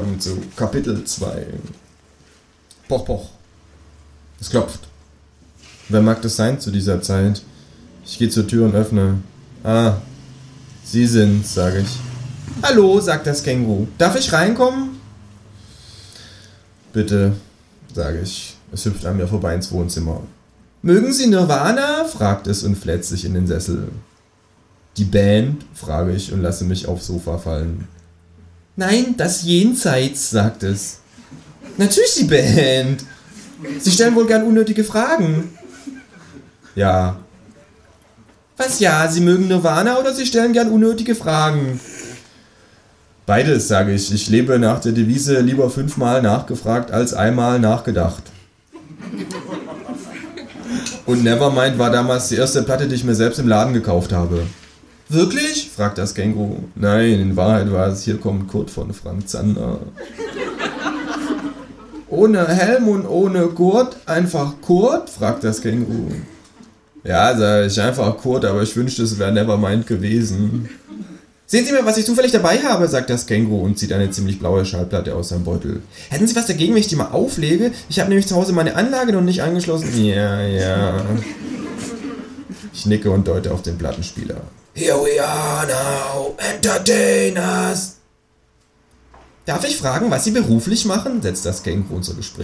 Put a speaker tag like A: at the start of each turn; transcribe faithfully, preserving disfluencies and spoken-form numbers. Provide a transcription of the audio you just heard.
A: Folgen zu Kapitel zwei. Poch, poch. Es klopft. Wer mag das sein zu dieser Zeit? Ich gehe zur Tür und öffne. Ah, Sie sind's, sage ich. Hallo, sagt das Känguru. Darf ich reinkommen? Bitte, sage ich. Es hüpft an mir vorbei ins Wohnzimmer. Mögen Sie Nirvana? Fragt es und flätzt sich in den Sessel. Die Band? Frage ich und lasse mich aufs Sofa fallen. Nein, das Jenseits, sagt es. Natürlich die Band. Sie stellen wohl gern unnötige Fragen. Ja. Was ja? Sie mögen Nirvana oder Sie stellen gern unnötige Fragen? Beides, sage ich. Ich lebe nach der Devise lieber fünfmal nachgefragt als einmal nachgedacht. Und Nevermind war damals die erste Platte, die ich mir selbst im Laden gekauft habe. Wirklich? Fragt das Känguru. Nein, in Wahrheit war es Hier kommt Kurt von Frank Zander. Ohne Helm und ohne Gurt, einfach Kurt? Fragt das Känguru. Ja, sag ich, einfach Kurt, aber ich wünschte, es wäre Nevermind gewesen. Sehen Sie mal, was ich zufällig dabei habe, sagt das Känguru und zieht eine ziemlich blaue Schallplatte aus seinem Beutel. Hätten Sie was dagegen, wenn ich die mal auflege? Ich habe nämlich zu Hause meine Anlage noch nicht angeschlossen. Ja, ja. Ich nicke und deute auf den Plattenspieler. Here we are now, entertainers. Darf ich fragen, was Sie beruflich machen? Setzt das Känguru unser Gespräch